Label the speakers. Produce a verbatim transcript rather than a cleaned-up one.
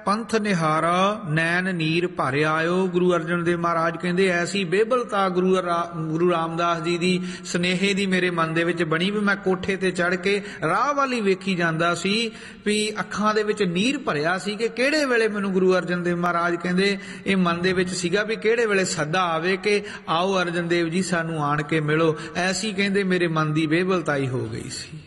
Speaker 1: पंथ निहारा नैन नीर भर आयो। गुरु अर्जन देव महाराज कहते ऐसी बेबलता गुरु रा गुरु रामदास जी की स्नेहे की मेरे मन दे विच बनी भी मैं कोठे ते चढ़ के राह वाली वेखी जांदा सी भी अखां दे विच नीर भरिया सी कि किहड़े वेले मैनूं गुरु अर्जन देव महाराज कहते ये मन दे विच सीगा भी किहड़े वेले सदा आवे कि आओ अर्जन देव जी सानूं आण के मिलो। ऐसी कहते मेरे मन की बेबलताई हो गई सी।